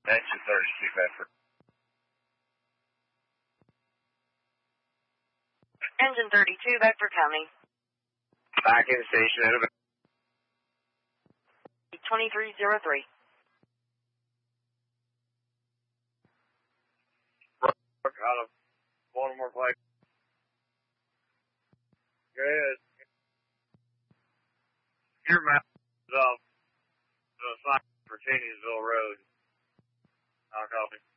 Engine 32, Bedford. Engine 32, Bedford County. Back in the station at 2303. Out of Baltimore Pike. Go ahead. Your map is off the sign for Cheneyville Road. I'll copy.